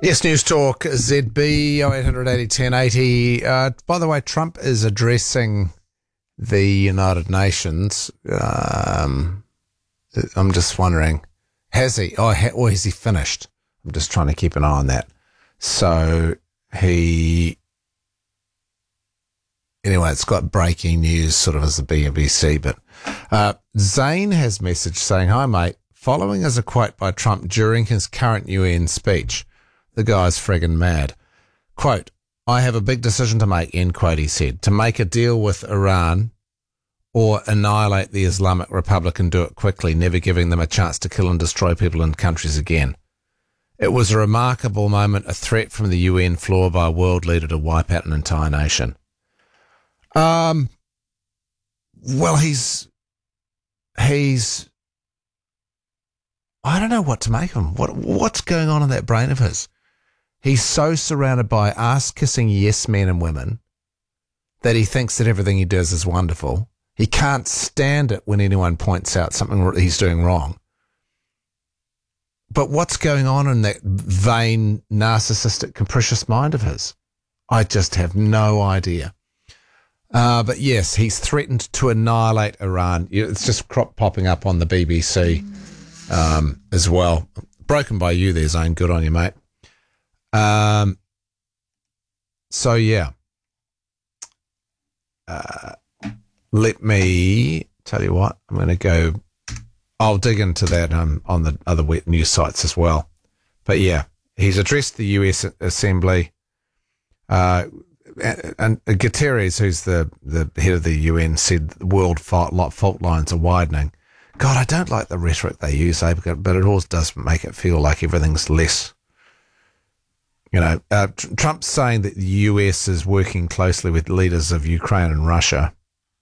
Yes, News Talk, ZB 0880 1080. By the way, Trump is addressing the United Nations. I'm just wondering, has he? Or has he finished? I'm just trying to keep an eye on that. So anyway, it's got breaking news sort of as the BBC, but Zane has messaged saying, "Hi mate, following is a quote by Trump during his current UN speech. The guy's friggin' mad. Quote, I have a big decision to make, end quote, he said, to make a deal with Iran or annihilate the Islamic Republic and do it quickly, never giving them a chance to kill and destroy people and countries again. It was a remarkable moment, a threat from the UN floor by a world leader to wipe out an entire nation." Well, he's I don't know what to make of him. What's going on in that brain of his? He's so surrounded by ass-kissing yes men and women that he thinks that everything he does is wonderful. He can't stand it when anyone points out something he's doing wrong. But what's going on in that vain, narcissistic, capricious mind of his? I just have no idea. But yes, he's threatened to annihilate Iran. It's just popping up on the BBC as well. Broken by you there, Zane. Good on you, mate. So yeah, let me tell you what, I'm going to go, I'll dig into that on the other wet news sites as well. But yeah, he's addressed the US Assembly, and Guterres, who's the head of the UN, said the world fault lines are widening. God, I don't like the rhetoric they use, but it always does make it feel like everything's less. Trump's saying that the US is working closely with leaders of Ukraine and Russia.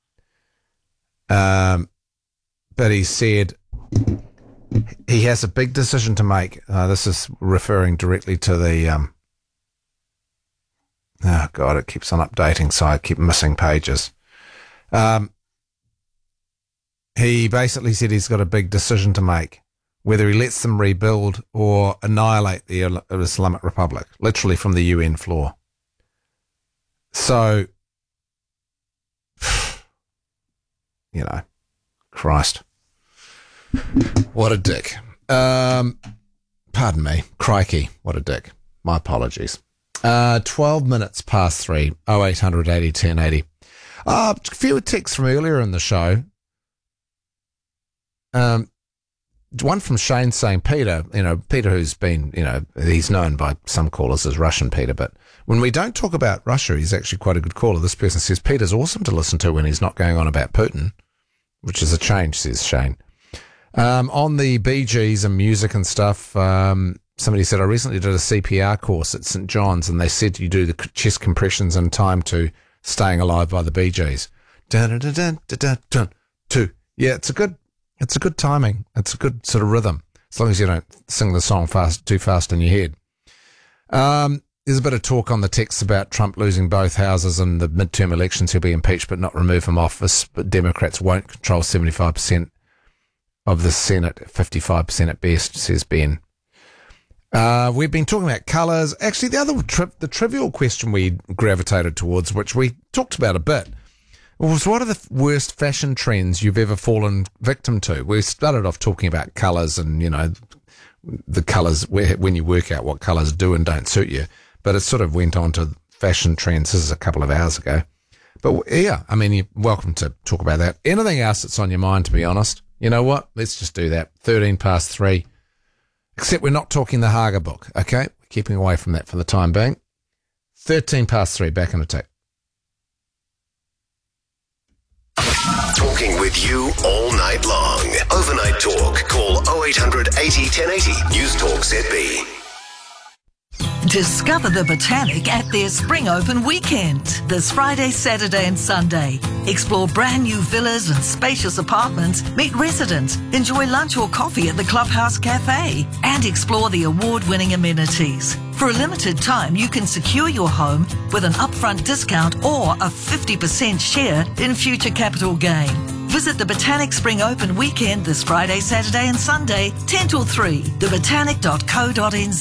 But he said he has a big decision to make. This is referring directly to the... oh, God, it keeps on updating, so I keep missing pages. He basically said he's got a big decision to make, whether he lets them rebuild or annihilate the Islamic Republic, literally from the UN floor. So, Christ. What a dick. Pardon me. Crikey. What a dick. My apologies. 12 minutes past 3, 0800 80 1080. A few texts from earlier in the show. One from Shane saying, Peter who's been, he's known by some callers as Russian Peter, but when we don't talk about Russia, he's actually quite a good caller. This person says, Peter's awesome to listen to when he's not going on about Putin, which is a change, says Shane. On the Bee Gees and music and stuff, somebody said, I recently did a CPR course at St. John's and they said you do the chest compressions in time to Staying Alive by the Bee Gees. Dun, dun, dun, dun, dun, dun, two. Yeah, it's a good timing. It's a good sort of rhythm, as long as you don't sing the song too fast in your head. There's a bit of talk on the text about Trump losing both houses in the midterm elections. He'll be impeached but not remove from office. But Democrats won't control 75% of the Senate, 55% at best, says Ben. We've been talking about colours. Actually, the trivial question we gravitated towards, which we talked about a bit, was what are the worst fashion trends you've ever fallen victim to? We started off talking about colours and, the colours, when you work out what colours do and don't suit you. But it sort of went on to fashion trends. This is a couple of hours ago. But yeah, you're welcome to talk about that. Anything else that's on your mind, to be honest? You know what? Let's just do that. 13 past 3. Except we're not talking the Haga book, okay? We're keeping away from that for the time being. 13 past 3, back in a tick. Talking with you all night long. Overnight talk. Call 0800 80 1080. News Talk ZB. Discover the Botanic at their Spring Open weekend. This Friday, Saturday and Sunday. Explore brand new villas and spacious apartments, meet residents, enjoy lunch or coffee at the Clubhouse Cafe, and explore the award-winning amenities. For a limited time, you can secure your home with an upfront discount or a 50% share in future capital gain. Visit the Botanic Spring Open weekend this Friday, Saturday and Sunday, 10 till 3, thebotanic.co.nz.